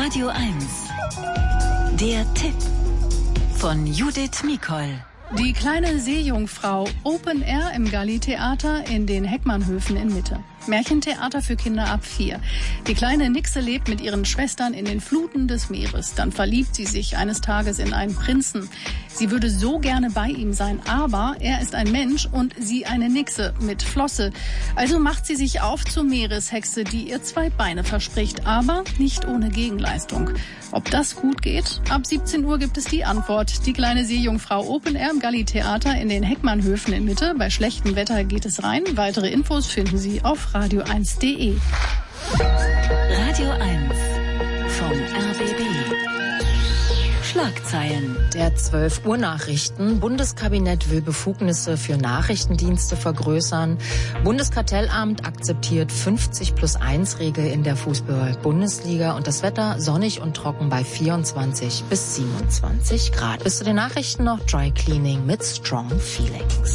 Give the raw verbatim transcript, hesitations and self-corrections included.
Radio eins. Der Tipp von Judith Mikol. Die kleine Seejungfrau, Open Air im Galli-Theater in den Heckmannhöfen in Mitte. Märchentheater für Kinder ab vier. Die kleine Nixe lebt mit ihren Schwestern in den Fluten des Meeres. Dann verliebt sie sich eines Tages in einen Prinzen. Sie würde so gerne bei ihm sein, aber er ist ein Mensch und sie eine Nixe mit Flosse. Also macht sie sich auf zur Meereshexe, die ihr zwei Beine verspricht, aber nicht ohne Gegenleistung. Ob das gut geht? Ab siebzehn Uhr gibt es die Antwort. Die kleine Seejungfrau, Open Air im Galli-Theater in den Heckmannhöfen in Mitte. Bei schlechtem Wetter geht es rein. Weitere Infos finden Sie auf radio eins punkt de. Radio eins vom R B B. Schlagzeilen. Der zwölf Uhr Nachrichten. Bundeskabinett will Befugnisse für Nachrichtendienste vergrößern. Bundeskartellamt akzeptiert fünfzig plus eins Regel in der Fußball-Bundesliga. Und das Wetter sonnig und trocken bei vierundzwanzig bis siebenundzwanzig Grad. Bis zu den Nachrichten noch Dry Cleaning mit Strong Feelings.